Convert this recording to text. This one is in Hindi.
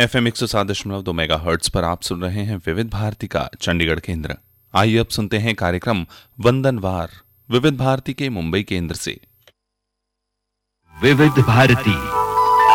FM 107.2 मेगाहर्ट्ज पर आप सुन रहे हैं विविध भारती का चंडीगढ़ केंद्र। आइए अब सुनते हैं कार्यक्रम वंदनवार विविध भारती के मुंबई केंद्र से। विविध भारती